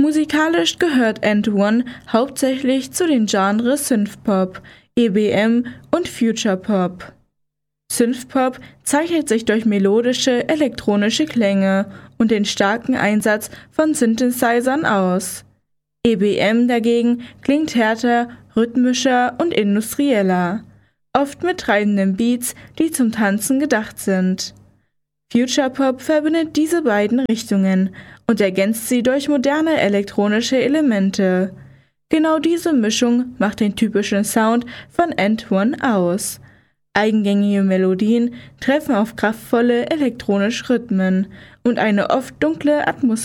Musikalisch gehört AND1 hauptsächlich zu den Genres Synthpop, EBM und Futurepop. Synthpop zeichnet sich durch melodische elektronische Klänge und den starken Einsatz von Synthesizern aus. EBM dagegen klingt härter, rhythmischer und industrieller, oft mit treibenden Beats, die zum Tanzen gedacht sind. Futurepop verbindet diese beiden Richtungen und ergänzt sie durch moderne elektronische Elemente. Genau diese Mischung macht den typischen Sound von AND1 aus. Eigengängige Melodien treffen auf kraftvolle elektronische Rhythmen und eine oft dunkle Atmosphäre